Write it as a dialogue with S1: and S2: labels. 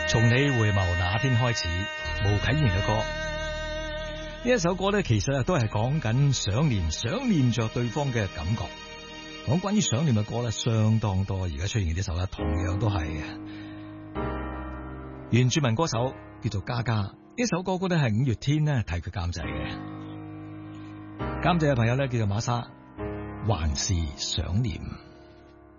S1: 從你回眸那天開始，巫啟賢嘅歌，呢一首歌咧，其實都係講緊想念着對方嘅感覺。講關於想念嘅歌咧，相當多。而家出現嘅呢首咧，同樣都係原住民歌手叫做嘉嘉。呢首歌曲咧係5月天咧替佢監製嘅，監製嘅朋友咧叫做馬莎，還是想念。